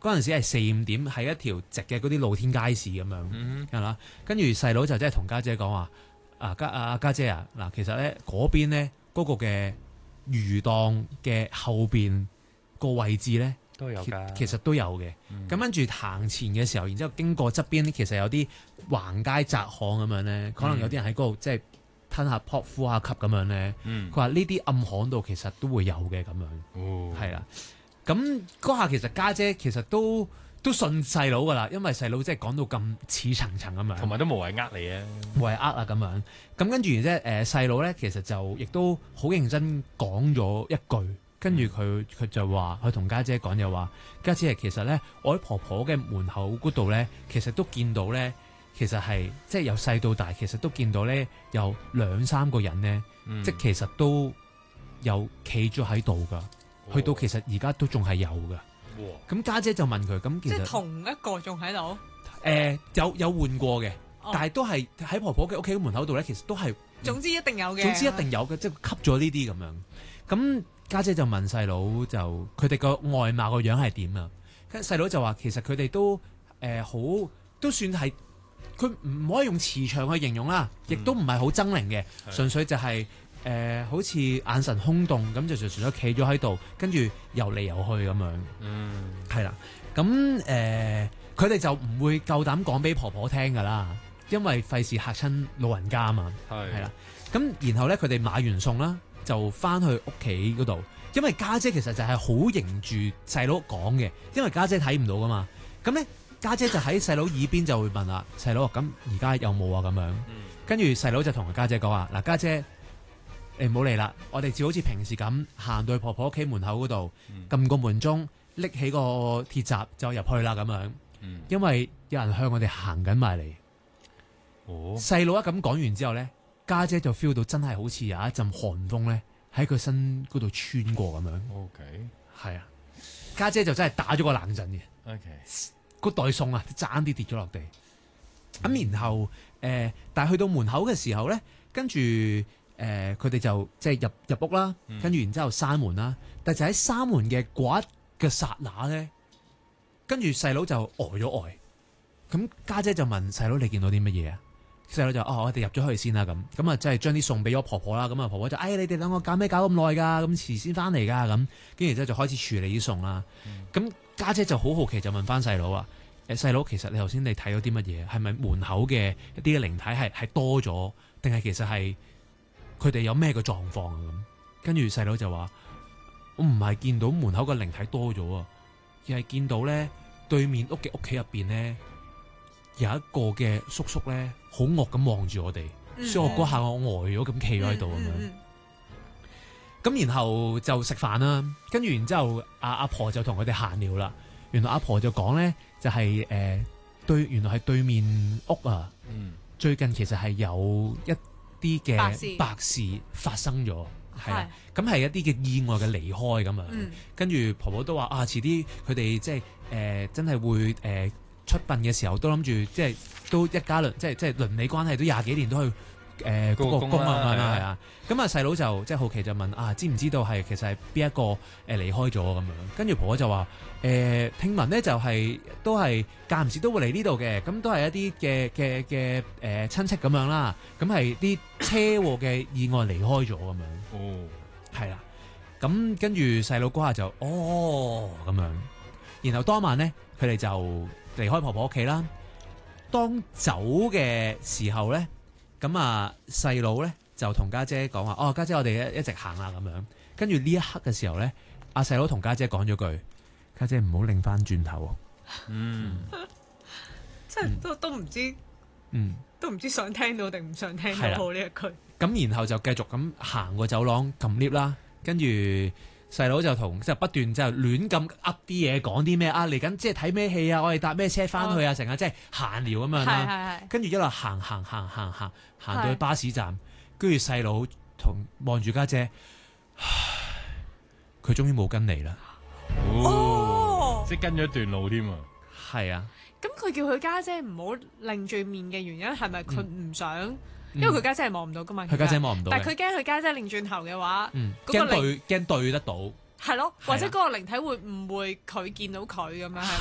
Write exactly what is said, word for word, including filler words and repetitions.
嗰陣時係四五點喺一條直嘅嗰啲露天街市咁樣，係啦、嗯。跟住細佬就即係同家姐講話：啊家啊家姐啊，嗱其實咧嗰邊咧嗰個嘅魚檔嘅後邊個位置咧都有㗎， 其實都有嘅。咁跟住行前嘅時候，然之後經過側邊咧，其實有啲橫街窄巷咁樣咧，可能有啲人喺嗰度即係吞下泡呼下吸咁樣咧。佢話呢啲暗巷度其實都會有嘅咁樣，係啦、哦。咁嗰下其實家姐，姐其實都都信細佬噶啦，因為細佬即係講到咁似層層咁樣， 同埋都無謂呃你啊， 無謂呃啊咁樣。咁跟住即係誒細佬咧，其實就亦都好認真講咗一句，跟住佢佢就話佢同家姐講就話，家姐其實咧，我喺婆婆嘅門口嗰度咧，其實都見到咧，其實係即係由細到大，其實都見到咧有兩三個人咧，嗯、即係其實都有企咗喺度噶。去到其實而家都仲係有㗎，咁家姐就問佢，咁其實即係同一個仲喺度？ 誒有有換過嘅， 哦、但係都係喺婆婆嘅屋企門口度咧，其實都係總之一定有嘅。 總之一定有嘅，即係吸咗呢啲咁樣。咁家姐就問細佬，就佢哋個外貌個樣係點啊？跟細佬就話其實佢哋都誒好、呃、都算係，佢唔可以用慈祥去形容啦，亦都唔係好猙獰嘅，嗯、純粹就係、是。誒、呃、好似眼神空洞咁，就就除咗企咗喺度，跟住游嚟游去咁樣。嗯，係啦。咁誒，佢哋就唔會夠膽講俾婆婆聽㗎啦，因為費事嚇親老人家啊嘛。係係啦。咁然後咧，佢哋買完餸啦，就翻去屋企嗰度，因為家姐，姐其實就係好迎住細佬講嘅，因為家姐睇唔到㗎嘛。咁咧，家姐就喺細佬耳邊就會問啦：細佬，咁而家有冇啊？咁樣。跟住細佬就同家姐講話：嗱，家姐。誒唔好嚟啦！我哋就好似平時咁行到去婆婆屋企門口嗰度，撳、嗯、個門鐘，拎起個鐵閘就入去啦咁樣。嗯、因為有人向我哋行緊埋嚟。哦，細佬一咁講完之後咧，家姐，姐就 feel 到真係好似有一陣寒風咧喺佢身嗰度穿過咁樣。OK，係啊，家姐，姐就真係打咗個冷震嘅。OK，個袋餸啊，爭啲跌咗落地。咁、嗯、然後誒、呃，但係去到門口嘅時候咧，跟住。誒佢哋就即係入入屋啦，跟住然之後閂門啦。但就喺閂門嘅嗰一嘅剎那咧，跟住細佬就呆咗呆。咁家姐就問細佬：你見到啲乜嘢啊？細佬就哦，我哋入咗去先啦咁。咁啊，即係將啲餸俾咗婆婆啦。咁啊，婆婆就哎，你哋兩個搞咩搞咁耐㗎？咁遲先翻嚟㗎咁。跟住之後就開始處理啲餸啦。咁家姐就好好奇就問翻細佬啊：誒細佬，其實你頭先你睇到啲乜嘢？係咪門口嘅一啲嘅靈體係係多咗，定係其實係？佢哋有咩嘅狀況啊？咁跟住細佬就話：我唔係見到門口嘅靈體多咗啊，而係見到咧對面屋嘅屋企入邊咧有一個嘅叔叔咧好惡咁望住我哋，嗯、所以我嗰下我呆咗咁企咗喺度咁樣。咁、嗯嗯、然後就食飯啦，跟住然之後阿阿婆就同佢哋閒聊啦。原來阿婆就講咧就係、是、誒、呃、對，原來係對面屋啊，嗯、最近其實係有一啲嘅白事發生咗，係啦，咁係一啲嘅意外嘅離開咁樣，跟住、嗯、婆婆都話啊，遲啲佢哋即係誒、呃、真係會誒、呃、出殯嘅時候都諗住即係都一家輪，即係即係鄰里關係都廿幾年都去誒嗰個宮啊嘛，係啊，咁啊細佬就即係好奇就問啊，知唔知道係其實係邊一個誒離開咗咁樣？跟住婆婆就話誒聽聞咧就係、是、都係間唔時都會嚟呢度嘅，咁都係一啲嘅嘅嘅誒親戚咁樣啦，咁係啲車禍嘅意外離開咗咁樣。哦，係啦，咁跟住細佬嗰下就哦咁樣，然後當晚咧佢哋就離開婆婆屋企啦。當走嘅時候咧。咁啊，細佬咧就同家姐講話：哦，家姐，我哋一一直行啦咁樣。跟住呢一刻嘅時候咧，阿細佬同家姐講咗句：家姐唔好擰翻轉頭。嗯， 即係都都唔知，嗯，都唔知想聽到定唔想聽到好呢一句。 咁然後就繼續咁行過走廊撳 lift 啦，跟住細佬就同即係不斷即係亂咁噏啲嘢，講啲咩啊嚟緊，即係睇咩戲啊，我哋搭咩車翻去啊，成日即係閒聊咁樣啦。跟住一路行行行行行行到去巴士站，跟住細佬同望住家姐，佢終於冇跟嚟啦。 哦，即係跟咗一段路添啊。 係啊。 咁佢叫佢家姐唔好擰住面嘅原因係咪佢唔想？因為佢家姐係望唔到噶嘛， 佢家姐望唔到， 但係佢驚佢家姐擰轉頭嘅話，驚、 嗯、對驚對得到， 係咯，或者嗰個靈體會誤會佢見到佢咁樣係。